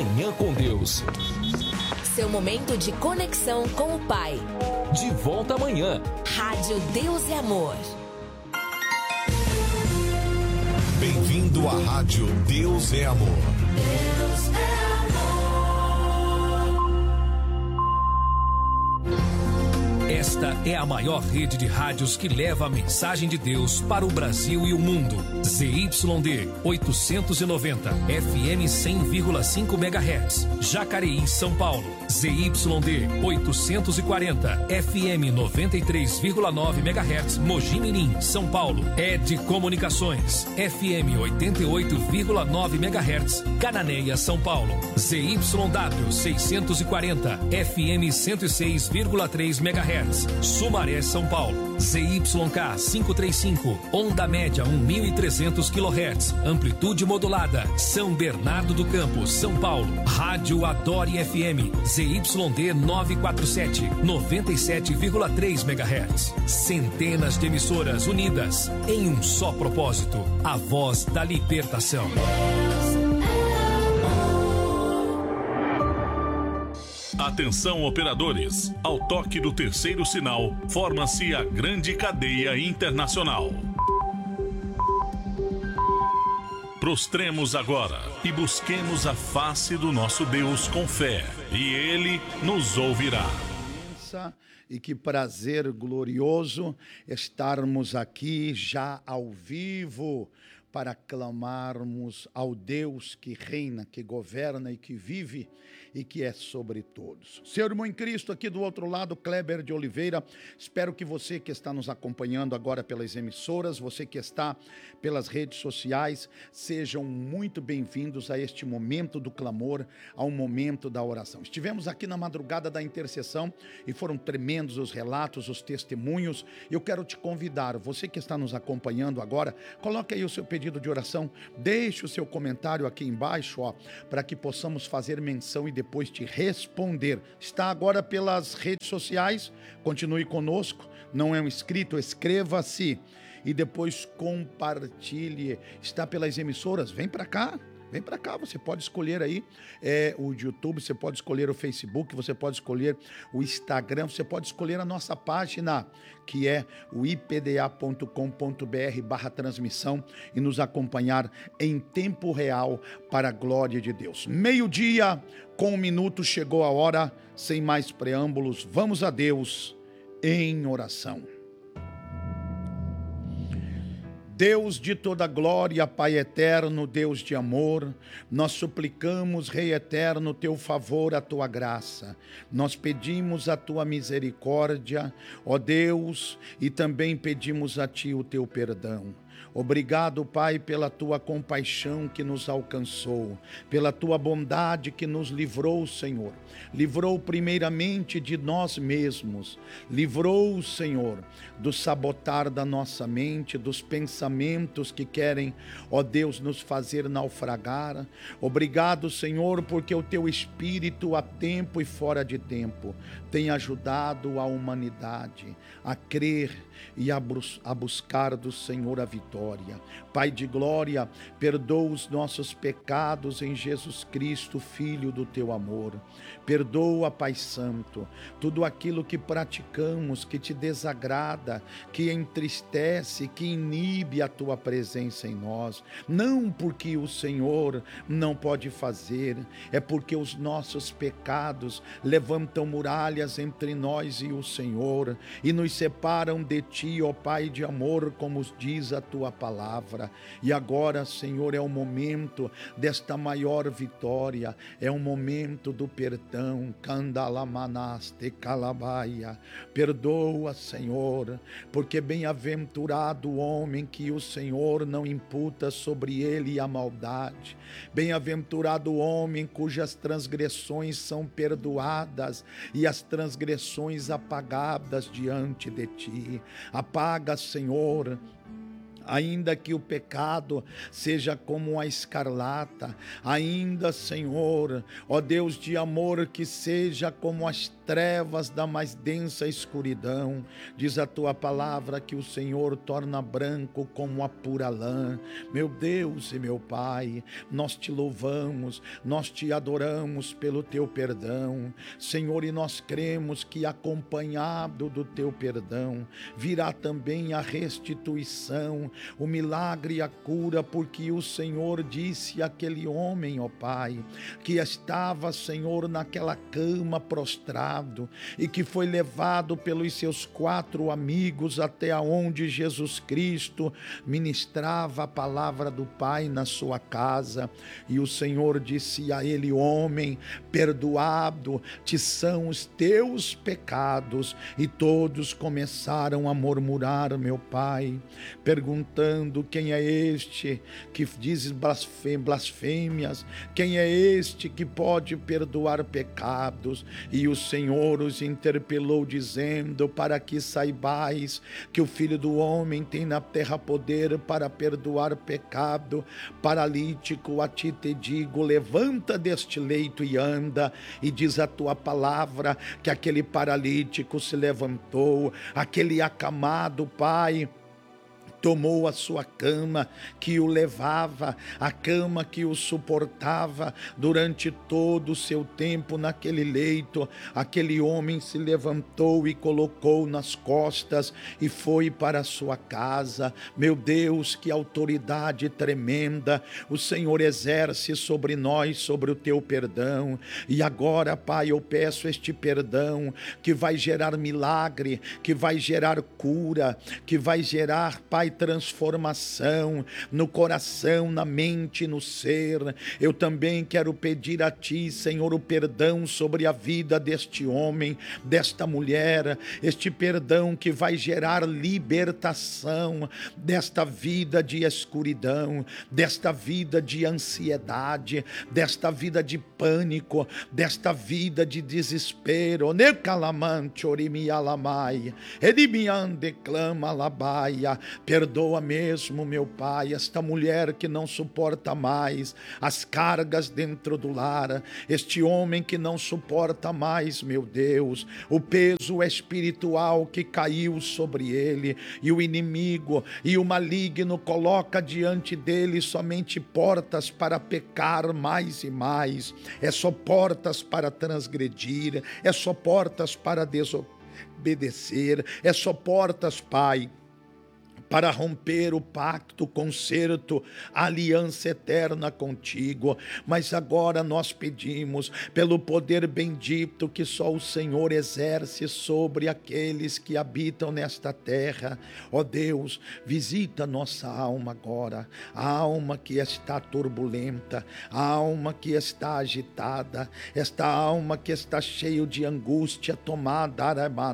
Manhã com Deus. Seu momento de conexão com o Pai. De volta amanhã. Rádio Deus é Amor. Bem-vindo à Rádio Deus é Amor. Deus é Esta é a maior rede de rádios que leva a mensagem de Deus para o Brasil e o mundo. ZYD 890, FM 100,5 MHz, Jacareí, São Paulo. ZYD 840, FM 93,9 MHz, Mogi Mirim, São Paulo. ED Comunicações, FM 88,9 MHz, Cananéia, São Paulo. ZYW 640, FM 106,3 MHz, Sumaré, São Paulo. ZYK 535, onda média 1.300 kHz, amplitude modulada, São Bernardo do Campo, São Paulo. Rádio Adore FM, ZYD 947, 97,3 MHz. Centenas de emissoras unidas em um só propósito, a voz da libertação. Atenção, operadores. Ao toque do terceiro sinal, forma-se a grande cadeia internacional. Prostremos agora e busquemos a face do nosso Deus com fé, e Ele nos ouvirá. E que prazer glorioso estarmos aqui já ao vivo para clamarmos ao Deus que reina, que governa e que vive e que é sobre todos. Seu irmão em Cristo aqui do outro lado, Kleber de Oliveira, espero que você que está nos acompanhando agora pelas emissoras, você que está pelas redes sociais, sejam muito bem-vindos a este momento do clamor, ao momento da oração. Estivemos aqui na madrugada da intercessão e foram tremendos os relatos, os testemunhos. Eu quero te convidar, você que está nos acompanhando agora, coloque aí o seu pedido de oração, deixe o seu comentário aqui embaixo, para que possamos fazer menção e depois te responder. Está agora pelas redes sociais, continue conosco, não é um inscrito, inscreva-se e depois compartilhe. Está pelas emissoras, vem para cá. Vem para cá, você pode escolher aí o YouTube, você pode escolher o Facebook, você pode escolher o Instagram, você pode escolher a nossa página, que é o ipda.com.br/transmissão e nos acompanhar em tempo real para a glória de Deus. 12:00, com 1 minuto, chegou a hora, sem mais preâmbulos, vamos a Deus em oração. Deus de toda glória, Pai eterno, Deus de amor, nós suplicamos, Rei eterno, teu favor, a tua graça. Nós pedimos a tua misericórdia, ó Deus, e também pedimos a ti o teu perdão. Obrigado, Pai, pela tua compaixão que nos alcançou, pela tua bondade que nos livrou, Senhor. Livrou primeiramente de nós mesmos, livrou, Senhor, do sabotar da nossa mente, dos pensamentos que querem, ó Deus, nos fazer naufragar. Obrigado, Senhor, porque o teu Espírito, a tempo e fora de tempo, tem ajudado a humanidade a crer e a buscar do Senhor a vitória. Pai de glória, perdoa os nossos pecados em Jesus Cristo, Filho do teu amor. Perdoa, Pai Santo, tudo aquilo que praticamos, que te desagrada, que entristece, que inibe a tua presença em nós. Não porque o Senhor não pode fazer, é porque os nossos pecados levantam muralhas entre nós e o Senhor e nos separam de ti, ó Pai de amor, como diz a tua palavra. E agora, Senhor, é o momento desta maior vitória, é o momento do perdão. Candalamanaste calabaia. Perdoa, Senhor, porque bem-aventurado o homem que o Senhor não imputa sobre ele a maldade. Bem-aventurado o homem cujas transgressões são perdoadas e as transgressões apagadas diante de ti. Apaga, Senhor, Ainda que o pecado seja como a escarlata, ainda, Senhor, ó Deus de amor, que seja como as trevas da mais densa escuridão. Diz a tua palavra que o Senhor torna branco como a pura lã. Meu Deus e meu Pai, nós te louvamos, nós te adoramos pelo teu perdão, Senhor, e nós cremos que acompanhado do teu perdão virá também a restituição, o milagre e a cura, porque o Senhor disse àquele homem, ó Pai, que estava, Senhor, naquela cama prostrado e que foi levado pelos seus 4 amigos até onde Jesus Cristo ministrava a palavra do Pai na sua casa, e o Senhor disse a ele: homem, perdoado te são os teus pecados. E todos começaram a murmurar, meu Pai, perguntando: quem é este que diz blasfêmias? Quem é este que pode perdoar pecados? E o Senhor os interpelou, dizendo: para que saibais que o Filho do Homem tem na terra poder para perdoar pecado. Paralítico, a ti te digo, levanta deste leito e anda. E diz a tua palavra que aquele paralítico se levantou, aquele acamado, Pai, tomou a sua cama que o levava, a cama que o suportava durante todo o seu tempo naquele leito. Aquele homem se levantou e colocou nas costas e foi para a sua casa. Meu Deus, que autoridade tremenda o Senhor exerce sobre nós, sobre o teu perdão. E agora, Pai, eu peço este perdão que vai gerar milagre, que vai gerar cura, que vai gerar, Pai, transformação no coração, na mente, no ser. Eu também quero pedir a ti, Senhor, o perdão sobre a vida deste homem, desta mulher, este perdão que vai gerar libertação desta vida de escuridão, desta vida de ansiedade, desta vida de pânico, desta vida de desespero. Perdoa mesmo, meu Pai, esta mulher que não suporta mais as cargas dentro do lar, este homem que não suporta mais, meu Deus, o peso espiritual que caiu sobre ele, e o inimigo e o maligno coloca diante dele somente portas para pecar mais e mais, é só portas para transgredir, é só portas para desobedecer, é só portas, Pai, para romper o pacto, concerto, a aliança eterna contigo. Mas agora nós pedimos, pelo poder bendito que só o Senhor exerce sobre aqueles que habitam nesta terra, ó Deus, visita nossa alma agora, a alma que está turbulenta, a alma que está agitada, esta alma que está cheia de angústia, tomada,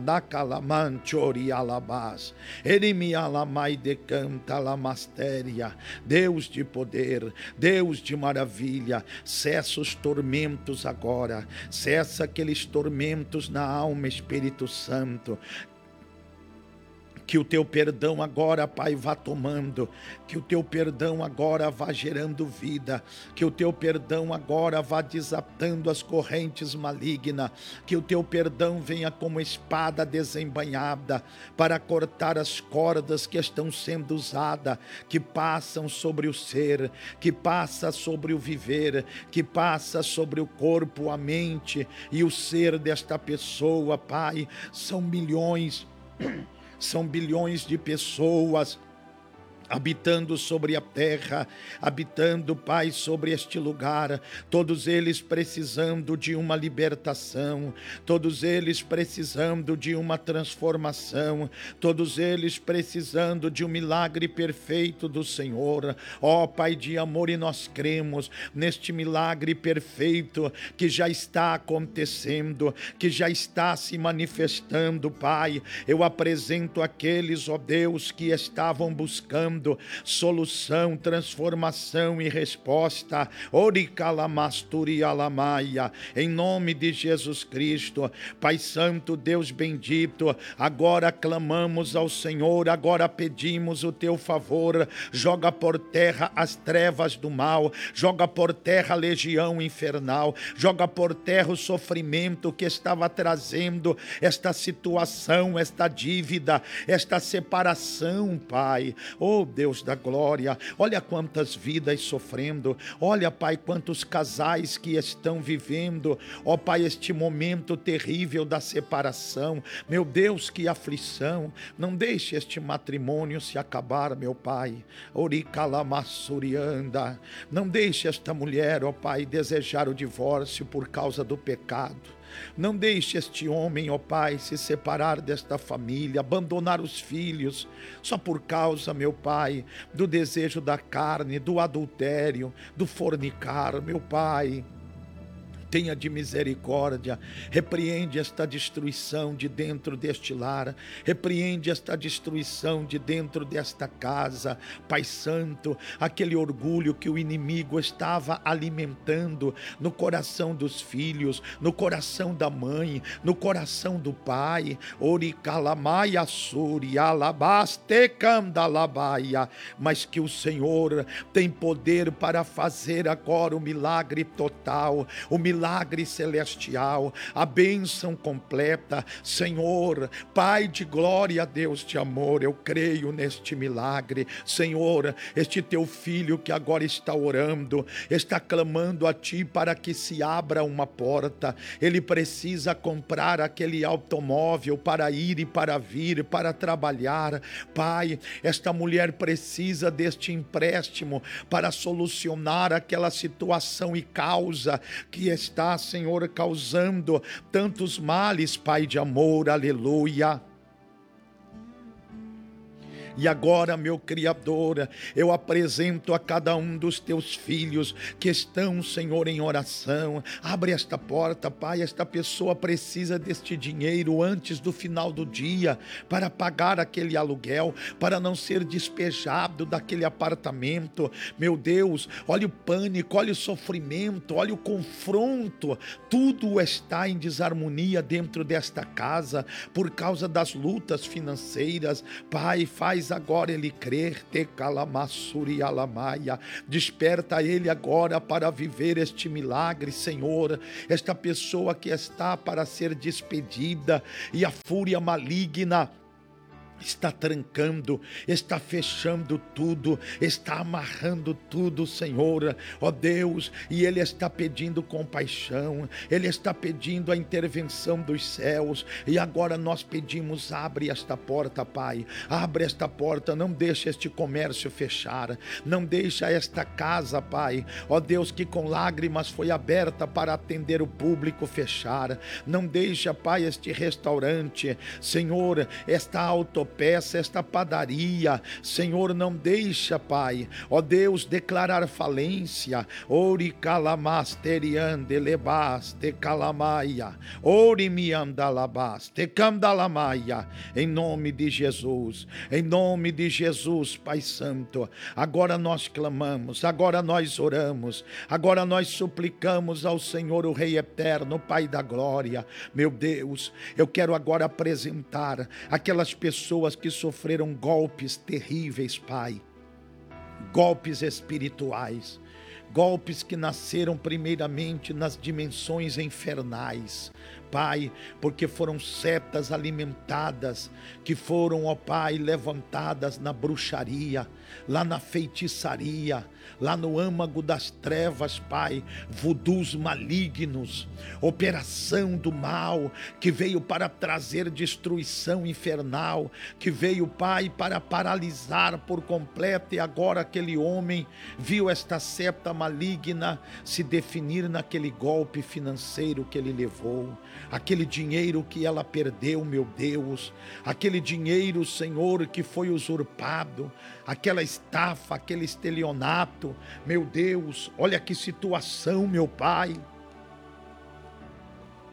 decanta la mastéria. Deus de poder, Deus de maravilha, cessa os tormentos agora, cessa aqueles tormentos na alma, Espírito Santo. Que o teu perdão agora, Pai, vá tomando, que o teu perdão agora vá gerando vida, que o teu perdão agora vá desatando as correntes malignas, que o teu perdão venha como espada desembainhada para cortar as cordas que estão sendo usadas, que passam sobre o ser, que passa sobre o viver, que passa sobre o corpo, a mente e o ser desta pessoa, Pai. São milhões, são bilhões de pessoas habitando sobre a terra, habitando, Pai, sobre este lugar, todos eles precisando de uma libertação, todos eles precisando de uma transformação, todos eles precisando de um milagre perfeito do Senhor. Ó Pai de amor, e nós cremos neste milagre perfeito que já está acontecendo, que já está se manifestando, Pai. Eu apresento aqueles, ó Deus, que estavam buscando sofrendo, solução, transformação e resposta. Oricalamasturiyalamaia, em nome de Jesus Cristo. Pai Santo, Deus bendito, agora clamamos ao Senhor, agora pedimos o teu favor. Joga por terra as trevas do mal, joga por terra a legião infernal, joga por terra o sofrimento que estava trazendo esta situação, esta dívida, esta separação, Pai. Oh, Deus da glória, olha quantas vidas sofrendo, olha, Pai, quantos casais que estão vivendo, ó Pai, este momento terrível da separação. Meu Deus, que aflição, não deixe este matrimônio se acabar, meu Pai. Oricalamassurianda, não deixe esta mulher, ó Pai, desejar o divórcio por causa do pecado. Não deixe este homem, ó Pai, se separar desta família, abandonar os filhos, só por causa, meu Pai, do desejo da carne, do adultério, do fornicar, meu Pai. Tenha de misericórdia, repreende esta destruição de dentro deste lar, repreende esta destruição de dentro desta casa, Pai Santo, aquele orgulho que o inimigo estava alimentando no coração dos filhos, no coração da mãe, no coração do pai. Oricalamaia suri alabaste candalabaia, mas que o Senhor tem poder para fazer agora o milagre total, o milagre celestial, a bênção completa. Senhor, Pai de glória, Deus de amor, eu creio neste milagre. Senhor, este teu filho que agora está orando, está clamando a ti para que se abra uma porta. Ele precisa comprar aquele automóvel para ir e para vir, para trabalhar. Pai, esta mulher precisa deste empréstimo para solucionar aquela situação e causa que está, Senhor, causando tantos males, Pai de amor, aleluia. E agora, meu Criador, eu apresento a cada um dos teus filhos que estão, Senhor, em oração. Abre esta porta, Pai. Esta pessoa precisa deste dinheiro antes do final do dia para pagar aquele aluguel, para não ser despejado daquele apartamento. Meu Deus, olha o pânico, olha o sofrimento, olha o confronto. Tudo está em desarmonia dentro desta casa por causa das lutas financeiras. Pai, faz agora ele crer, te calamassuri alamaia, desperta ele agora para viver este milagre, Senhor. Esta pessoa que está para ser despedida e a fúria maligna está trancando, está fechando tudo, está amarrando tudo, Senhor, ó Deus, e Ele está pedindo compaixão, Ele está pedindo a intervenção dos céus, e agora nós pedimos, abre esta porta, Pai, abre esta porta, não deixa este comércio fechar, não deixa esta casa, Pai, ó Deus, que com lágrimas foi aberta para atender o público fechar, não deixa, Pai, este restaurante, Senhor, esta autopeça, esta padaria, Senhor, não deixa, Pai, ó Deus, declarar falência. Ori calamasterian de lebas te calamaia, ori miandalabas te candalamaia, em nome de Jesus, em nome de Jesus, Pai Santo. Agora nós clamamos, agora nós oramos, agora nós suplicamos ao Senhor, o Rei Eterno, Pai da glória. Meu Deus, eu quero agora apresentar aquelas pessoas que sofreram golpes terríveis, Pai, golpes espirituais, golpes que nasceram primeiramente nas dimensões infernais, Pai, porque foram setas alimentadas, que foram, ó Pai, levantadas na bruxaria, lá na feitiçaria, lá no âmago das trevas, Pai, vudus malignos, operação do mal, que veio para trazer destruição infernal, que veio, Pai, para paralisar por completo, e agora aquele homem viu esta seta maligna se definir naquele golpe financeiro que ele levou, aquele dinheiro que ela perdeu, meu Deus, aquele dinheiro, Senhor, que foi usurpado, aquela estafa, aquele estelionato, meu Deus, olha que situação, meu Pai.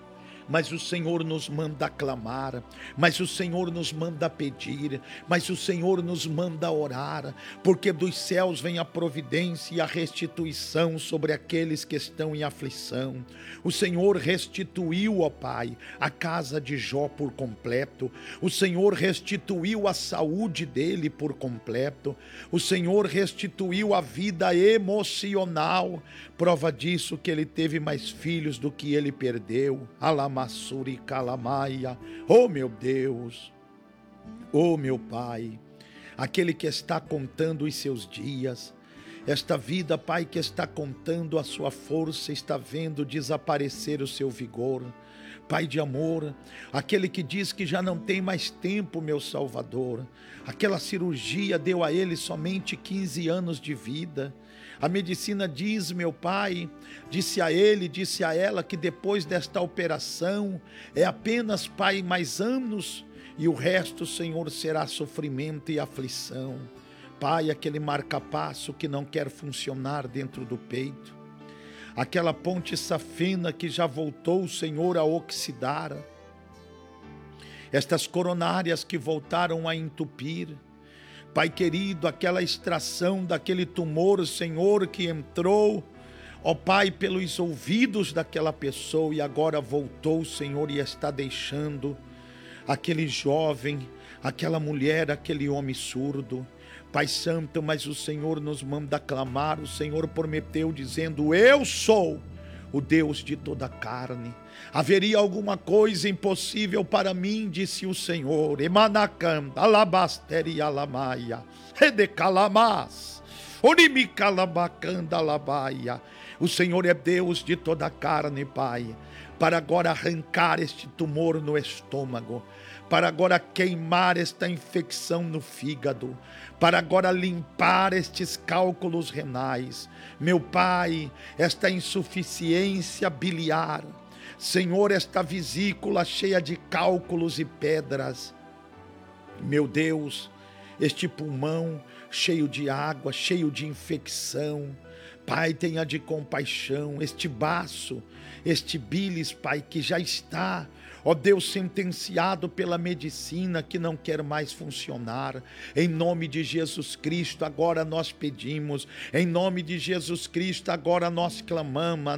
mas o Senhor nos manda clamar, mas o Senhor nos manda pedir, mas o Senhor nos manda orar, porque dos céus vem a providência e a restituição sobre aqueles que estão em aflição. O Senhor restituiu, ó Pai, a casa de Jó por completo. O Senhor restituiu a saúde dele por completo. O Senhor restituiu a vida emocional. Prova disso que ele teve mais filhos do que ele perdeu. Alamassuri calamaia. Oh meu Deus, oh meu Pai, aquele que está contando os seus dias, esta vida, Pai, que está contando a sua força, está vendo desaparecer o seu vigor. Pai de amor, aquele que diz que já não tem mais tempo, meu Salvador. Aquela cirurgia deu a ele somente 15 anos de vida. A medicina diz, meu Pai, disse a ele, disse a ela que depois desta operação é apenas, Pai, mais anos e o resto, Senhor, será sofrimento e aflição. Pai, aquele marca-passo que não quer funcionar dentro do peito. Aquela ponte safena que já voltou, Senhor, a oxidar. Estas coronárias que voltaram a entupir. Pai querido, aquela extração daquele tumor, Senhor, que entrou, ó Pai, pelos ouvidos daquela pessoa e agora voltou, Senhor, e está deixando aquele jovem, aquela mulher, aquele homem surdo. Pai Santo, mas o Senhor nos manda clamar, o Senhor prometeu dizendo, eu sou o Deus de toda a carne. Haveria alguma coisa impossível para mim, disse o Senhor. Emanacam, alabasteri alamaia, edecalamas, onimicalabacanda alabaia. O Senhor é Deus de toda a carne, Pai, para agora arrancar este tumor no estômago, para agora queimar esta infecção no fígado, para agora limpar estes cálculos renais. Meu Pai, esta insuficiência biliar, Senhor, esta vesícula cheia de cálculos e pedras. Meu Deus, este pulmão cheio de água, cheio de infecção. Pai, tenha de compaixão, este baço, este bilis, Pai, que já está, ó Deus, sentenciado pela medicina que não quer mais funcionar. Em nome de Jesus Cristo, agora nós pedimos. Em nome de Jesus Cristo, agora nós clamamos.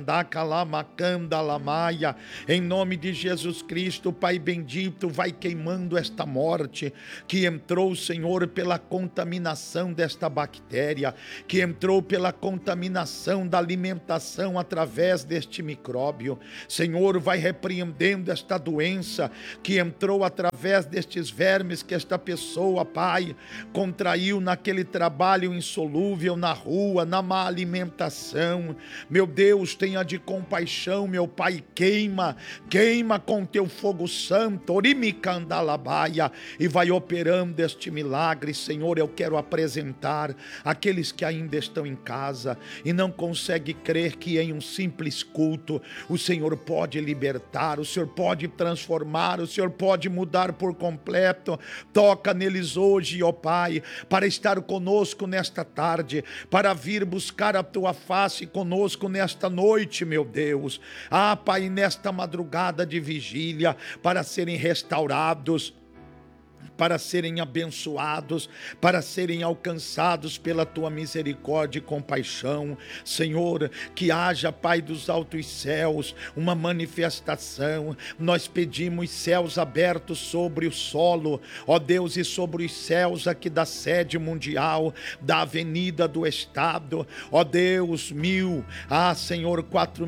Em nome de Jesus Cristo, Pai bendito, vai queimando esta morte que entrou, Senhor, pela contaminação desta bactéria, que entrou pela contaminação da alimentação através deste micróbio. Senhor, vai repreendendo esta doença que entrou através destes vermes que esta pessoa, Pai, contraiu naquele trabalho insolúvel, na rua, na má alimentação. Meu Deus, tenha de compaixão, meu Pai, queima com teu fogo santo, orimicandalabaia, e vai operando este milagre. Senhor, eu quero apresentar aqueles que ainda estão em casa e não conseguem crer que em um simples culto o Senhor pode libertar, o Senhor pode transformar, o Senhor pode mudar por completo. Toca neles hoje, ó Pai, para estar conosco nesta tarde, para vir buscar a tua face conosco nesta noite, meu Deus. Ah, Pai, nesta madrugada de vigília, para serem restaurados, para serem abençoados, para serem alcançados pela tua misericórdia e compaixão. Senhor, que haja, Pai dos altos céus, uma manifestação. Nós pedimos céus abertos sobre o solo, ó Deus, e sobre os céus aqui da sede mundial, da avenida do estado, ó Deus, Senhor,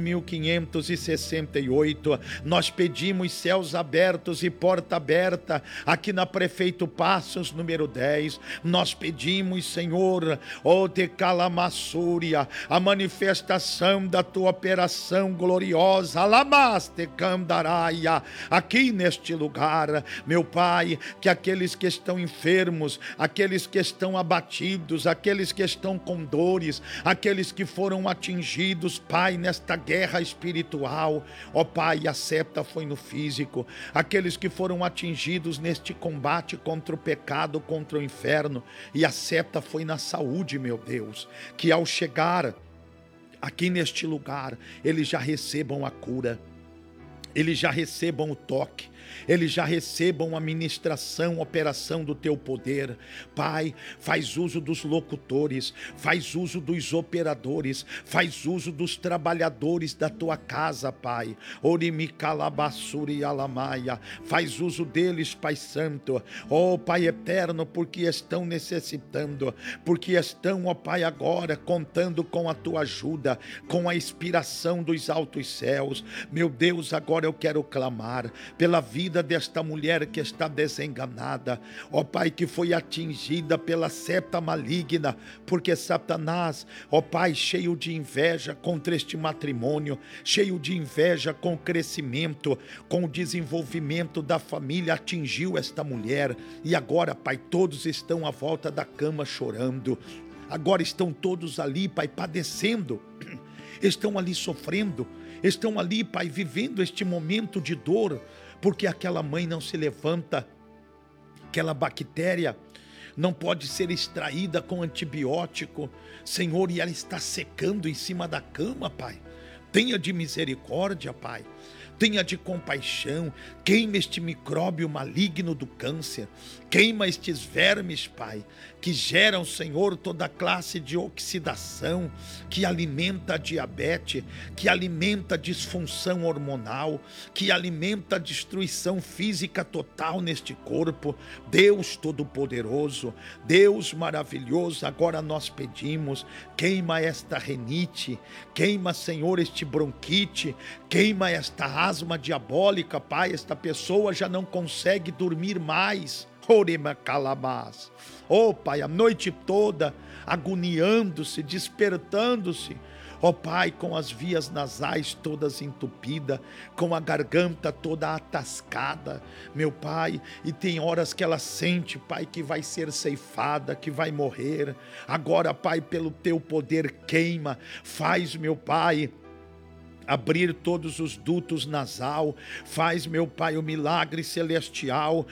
4.568, nós pedimos céus abertos e porta aberta aqui na Prefeito Passos, número 10, nós pedimos, Senhor, de Calamassúria, a manifestação da tua operação gloriosa, Alamaste Candaraia, aqui neste lugar, meu Pai, que aqueles que estão enfermos, aqueles que estão abatidos, aqueles que estão com dores, aqueles que foram atingidos, Pai, nesta guerra espiritual, ó Pai, a seta foi no físico, aqueles que foram atingidos neste combate contra o pecado, contra o inferno, e a seta foi na saúde, meu Deus, que ao chegar aqui neste lugar, eles já recebam a cura. eles já recebam o toque, eles já recebam a ministração, operação do teu poder. Pai, faz uso dos locutores, faz uso dos operadores, faz uso dos trabalhadores da tua casa, Pai. Orimicalabassuri alamaia, faz uso deles, Pai Santo. Oh, Pai eterno, porque estão necessitando, porque estão, ó Pai, agora contando com a tua ajuda, com a inspiração dos altos céus. Meu Deus, agora eu quero clamar pela vida desta mulher que está desenganada, ó Pai, que foi atingida pela seta maligna, porque Satanás, ó Pai, cheio de inveja contra este matrimônio, cheio de inveja com o crescimento, com o desenvolvimento da família, atingiu esta mulher, e agora, Pai, todos estão à volta da cama chorando, agora estão todos ali, Pai, padecendo, estão ali sofrendo, estão ali, Pai, vivendo este momento de dor, porque aquela mãe não se levanta, aquela bactéria não pode ser extraída com antibiótico, Senhor, e ela está secando em cima da cama, Pai. Tenha de misericórdia, Pai. Tenha de compaixão, queima este micróbio maligno do câncer, queima estes vermes, Pai, que geram, Senhor, toda classe de oxidação, que alimenta a diabetes, que alimenta a disfunção hormonal, que alimenta a destruição física total neste corpo. Deus Todo-Poderoso, Deus maravilhoso, agora nós pedimos, queima esta renite, queima, Senhor, este bronquite, queima esta asma diabólica, Pai, esta pessoa já não consegue dormir mais. Oh, Pai, a noite toda agoniando-se, despertando-se, ó Pai, com as vias nasais todas entupidas, com a garganta toda atascada, meu Pai, e tem horas que ela sente, Pai, que vai ser ceifada, que vai morrer. Agora, Pai, pelo teu poder queima, faz, meu Pai, abrir todos os dutos nasal, faz, meu Pai, o milagre celestial,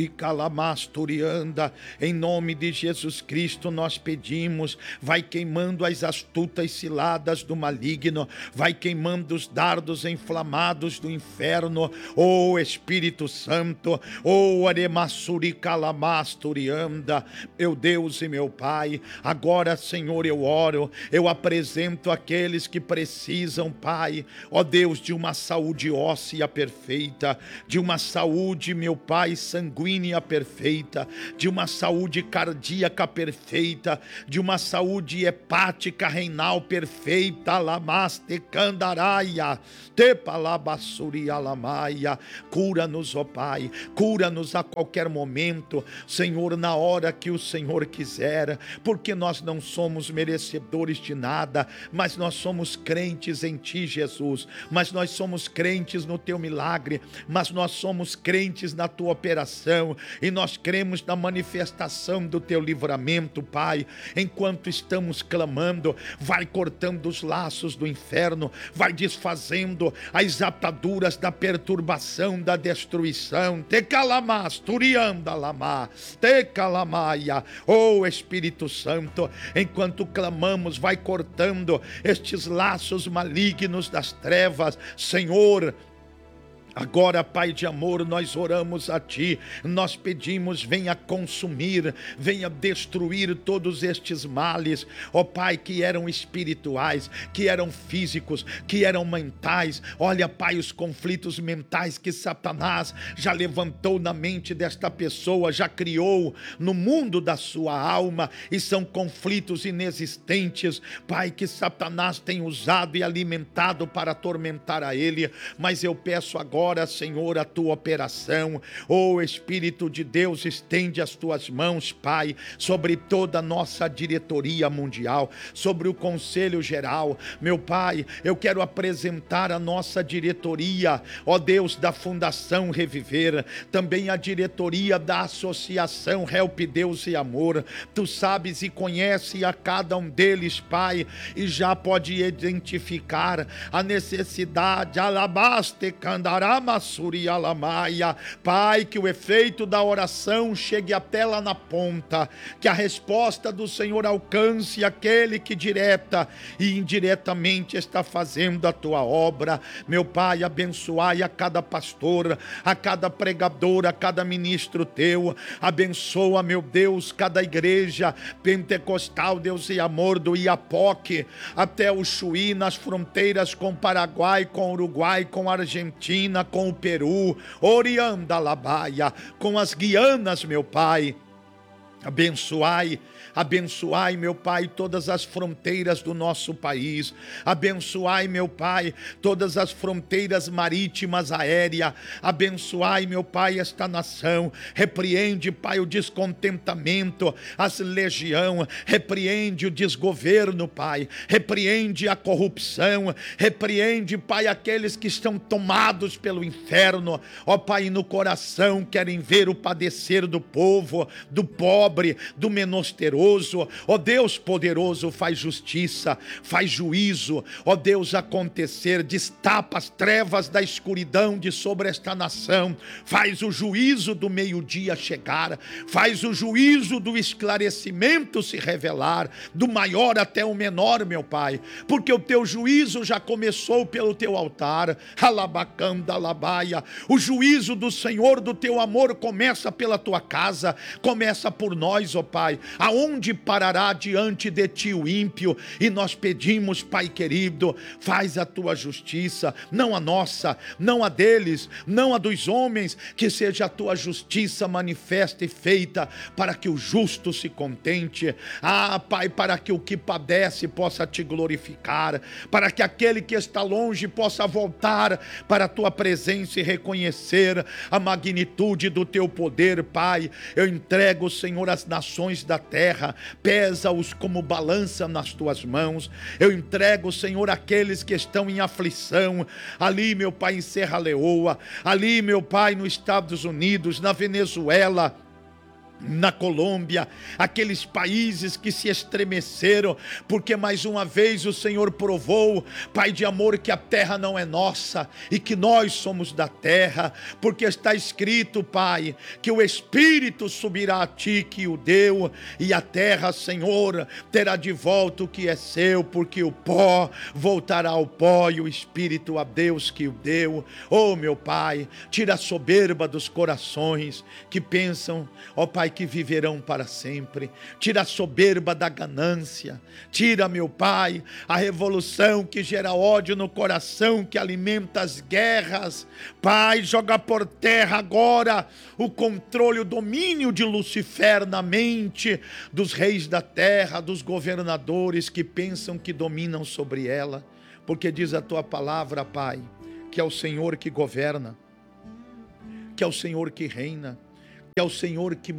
em nome de Jesus Cristo nós pedimos, vai queimando as astutas ciladas do maligno, vai queimando os dardos inflamados do inferno, oh Espírito Santo, oh Aremassuri Calamasturianda, meu Deus e meu Pai, agora, Senhor, eu oro, eu apresento aqueles que precisam, Pai, ó Deus, de uma saúde óssea perfeita, de uma saúde, meu Pai, sanguínea perfeita, de uma saúde cardíaca perfeita, de uma saúde hepática renal perfeita, lamaste candaraia, tepalabassuri alamaia, cura-nos, ó Pai, cura-nos a qualquer momento, Senhor, na hora que o Senhor quiser, porque nós não somos merecedores de nada, mas nós somos crentes em Ti, Jesus, mas nós somos crentes no Teu milagre, mas nós somos crentes na Tua operação, e nós cremos na manifestação do Teu livramento, Pai. Enquanto estamos clamando, vai cortando os laços do inferno, vai desfazendo as ataduras da perturbação, da destruição. Te calamas, turianda lama, te calamaia, oh Espírito Santo, enquanto clamamos, vai cortando estes laços malignos das trevas, Senhor. Agora, Pai de amor, nós oramos a Ti, nós pedimos, venha consumir, venha destruir todos estes males, ó Pai, que eram espirituais, que eram físicos, que eram mentais. Olha, Pai, os conflitos mentais que Satanás já levantou na mente desta pessoa, já criou no mundo da sua alma, e são conflitos inexistentes, Pai, que Satanás tem usado e alimentado para atormentar a ele, mas eu peço agora, Senhor, a Tua operação, oh Espírito de Deus, estende as Tuas mãos, Pai, sobre toda a nossa diretoria mundial, sobre o Conselho Geral, meu Pai, eu quero apresentar a nossa diretoria, ó Deus, da Fundação Reviver, também a diretoria da Associação Help Deus e Amor. Tu sabes e conheces a cada um deles, Pai, e já pode identificar a necessidade, alabaste candará, Pai, que o efeito da oração chegue até lá na ponta, que a resposta do Senhor alcance aquele que direta e indiretamente está fazendo a tua obra. Meu Pai, abençoai a cada pastor, a cada pregador, a cada ministro teu. Abençoa, meu Deus, cada igreja pentecostal, Deus e amor, do Iapoque até o Chuí, nas fronteiras com o Paraguai, com o Uruguai, com a Argentina, com o Peru, Oriandalabaia, com as Guianas, meu Pai. Abençoai, meu Pai, todas as fronteiras do nosso país. Abençoai, meu Pai, todas as fronteiras marítimas, aéreas. Abençoai, meu Pai, esta nação. Repreende, Pai, o descontentamento, as legião. Repreende o desgoverno, Pai. Repreende a corrupção. Repreende, Pai, aqueles que estão tomados pelo inferno. Ó Pai, no coração querem ver o padecer do povo, do pobre, do menesteroso. Ó Deus poderoso, faz justiça, faz juízo, ó Deus, acontecer, destapa as trevas da escuridão de sobre esta nação, faz o juízo do meio-dia chegar, faz o juízo do esclarecimento se revelar, do maior até o menor, meu Pai, porque o teu juízo já começou pelo teu altar, alabacandalabaia, o juízo do Senhor, do teu amor começa pela tua casa, começa por nós, ó Pai. Aonde parará diante de ti o ímpio? E nós pedimos, Pai querido, faz a tua justiça, não a nossa, não a deles, não a dos homens, que seja a tua justiça manifesta e feita, para que o justo se contente. Pai, para que o que padece possa te glorificar, para que aquele que está longe possa voltar para a tua presença e reconhecer a magnitude do teu poder, Pai. Eu entrego, Senhor, as nações da terra, pesa-os como balança nas tuas mãos. Eu entrego, Senhor, aqueles que estão em aflição, ali, meu Pai, em Serra Leoa, ali, meu Pai, nos Estados Unidos, na Venezuela, na Colômbia, aqueles países que se estremeceram, porque mais uma vez o Senhor provou, Pai de amor, que a terra não é nossa e que nós somos da terra, porque está escrito, Pai, que o Espírito subirá a ti que o deu, e a terra, Senhor, terá de volta o que é seu, porque o pó voltará ao pó e o Espírito a Deus que o deu. Oh, meu Pai, tira a soberba dos corações que pensam, ó Pai, que viverão para sempre. Tira a soberba da ganância. Tira, meu Pai, a revolução que gera ódio no coração, que alimenta as guerras. Pai, joga por terra agora o controle, o domínio de Lucifer na mente dos reis da terra, dos governadores que pensam que dominam sobre ela. Porque diz a tua palavra, Pai, que é o Senhor que governa, que é o Senhor que reina, que é o Senhor que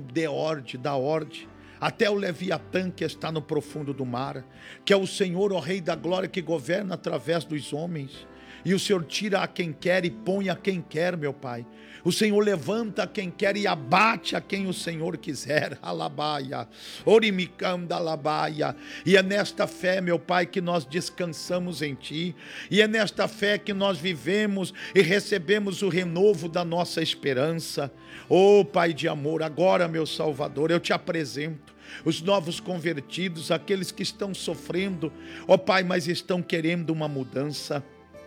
dá ordem, até o Leviatã que está no profundo do mar, que é o Senhor, ó Rei da glória, que governa através dos homens, e o Senhor tira a quem quer e põe a quem quer, meu Pai. O Senhor levanta a quem quer e abate a quem o Senhor quiser. Alabaia, orimicanda alabaia. E é nesta fé, meu Pai, que nós descansamos em Ti. E é nesta fé que nós vivemos e recebemos o renovo da nossa esperança. Oh, Pai de amor, agora, meu Salvador, eu te apresento os novos convertidos, aqueles que estão sofrendo, ó Pai, mas estão querendo uma mudança,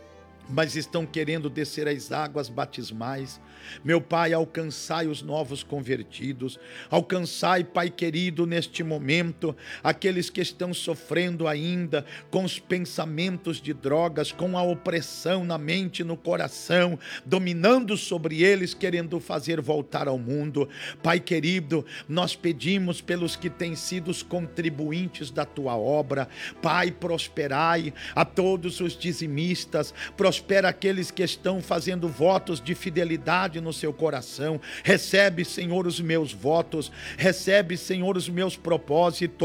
mas estão querendo descer as águas batismais. Meu Pai, alcançai os novos convertidos, alcançai, Pai querido, neste momento, aqueles que estão sofrendo ainda com os pensamentos de drogas, com a opressão na mente e no coração, dominando sobre eles, querendo fazer voltar ao mundo. Pai querido, nós pedimos pelos que têm sido os contribuintes da Tua obra. Pai, prosperai a todos os dizimistas, prospera aqueles que estão fazendo votos de fidelidade no seu coração. Recebe, Senhor, os meus votos, recebe, Senhor, os meus propósitos.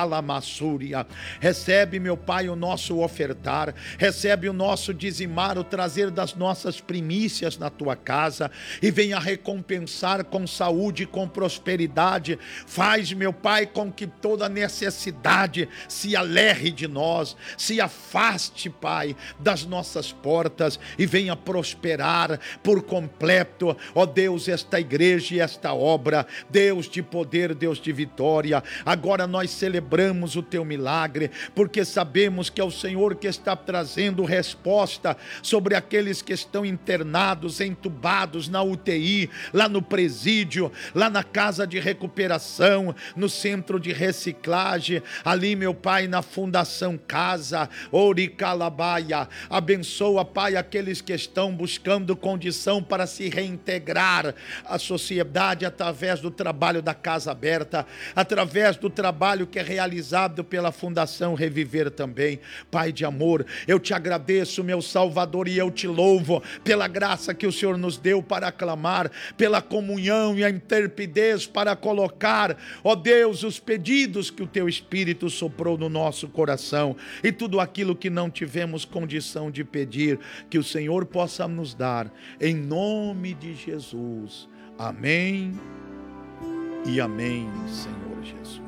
Recebe, meu Pai, o nosso ofertar, recebe o nosso dizimar, o trazer das nossas primícias na Tua casa, e venha recompensar com saúde e com prosperidade. Faz, meu Pai, com que toda necessidade se alerre de nós, se afaste, Pai, das nossas portas. portas e venha prosperar por completo, ó Deus, esta igreja e esta obra. Deus de poder, Deus de vitória, agora nós celebramos o teu milagre, porque sabemos que é o Senhor que está trazendo resposta sobre aqueles que estão internados, entubados na UTI, lá no presídio, lá na casa de recuperação, no centro de reciclagem, ali, meu Pai, na Fundação Casa, Oricalabaia. Abençoa, Pai, aqueles que estão buscando condição para se reintegrar à sociedade através do trabalho da Casa Aberta, através do trabalho que é realizado pela Fundação Reviver também. Pai de amor, eu te agradeço, meu Salvador, e eu te louvo pela graça que o Senhor nos deu para aclamar, pela comunhão e a intrepidez para colocar, ó Deus, os pedidos que o teu Espírito soprou no nosso coração, e tudo aquilo que não tivemos condição de pedir, que o Senhor possa nos dar, em nome de Jesus. Amém e amém, Senhor Jesus.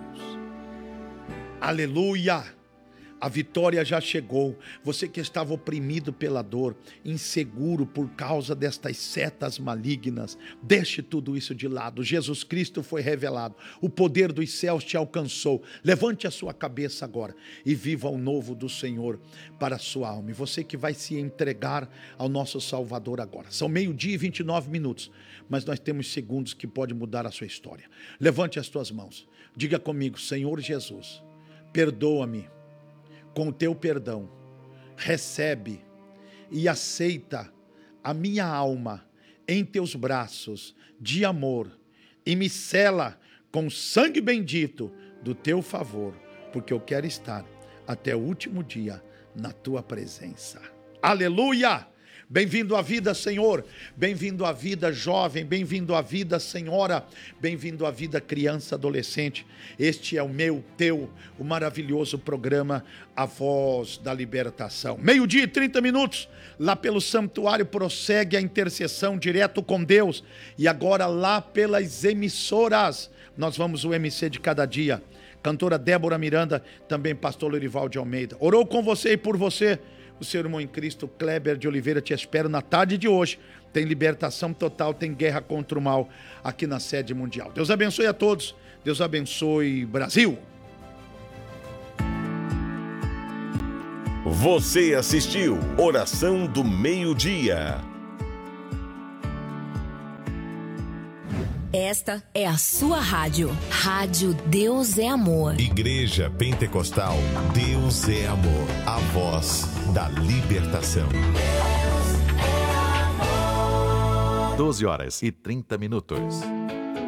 Aleluia! A vitória já chegou. Você que estava oprimido pela dor, inseguro por causa destas setas malignas, deixe tudo isso de lado. Jesus Cristo foi revelado. O poder dos céus te alcançou. Levante a sua cabeça agora e viva o novo do Senhor para a sua alma. E você que vai se entregar ao nosso Salvador agora. São 12:29, mas nós temos segundos que pode mudar a sua história. Levante as tuas mãos. Diga comigo: Senhor Jesus, perdoa-me. Com o teu perdão, recebe e aceita a minha alma em teus braços de amor e me sela com o sangue bendito do teu favor, porque eu quero estar até o último dia na tua presença. Aleluia! Bem-vindo à vida, Senhor. Bem-vindo à vida, jovem. Bem-vindo à vida, senhora. Bem-vindo à vida, criança, adolescente. Este é o meu, teu, o maravilhoso programa A Voz da Libertação. 12:30, lá pelo santuário prossegue a intercessão direto com Deus. E agora lá pelas emissoras, nós vamos o MC de cada dia. Cantora Débora Miranda, também pastor Lorival de Almeida. Orou com você e por você. O seu irmão em Cristo, Kleber de Oliveira, te espero na tarde de hoje. Tem libertação total, tem guerra contra o mal aqui na sede mundial. Deus abençoe a todos. Deus abençoe Brasil. Você assistiu Oração do Meio-Dia. Esta é a sua rádio. Rádio Deus é Amor. Igreja Pentecostal Deus é Amor. A voz da libertação. 12h30.